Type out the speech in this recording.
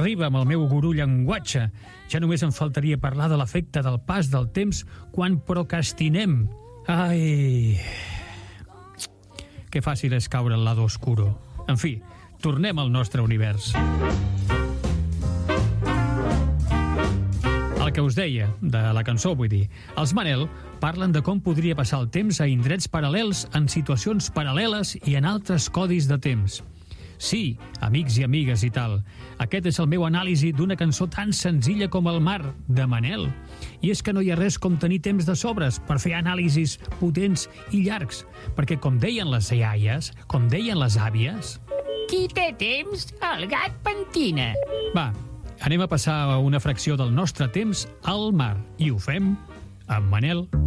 arriba amb el meu gurú llenguatge. Ja només em faltaria parlar de l'efecte del pas del temps quan procrastinem. Ai... Que fàcil és caure al lado oscuro. En fi, tornem al nostre univers. El que us deia, de la cançó, vull dir, els Manel parlen de com podria passar el temps a indrets paral·lels, en situacions paral·leles i en altres codis de temps. Sí, amics i amigues i tal, aquest és el meu anàlisi d'una cançó tan senzilla com El mar, de Manel. I és que no hi ha res com tenir temps de sobres per fer anàlisis potents i llargs, perquè com deien les iaies, com deien les àvies... Qui té temps, el gat pentina. Va, anem a passar una fracció del nostre temps al mar, i ho fem amb Manel.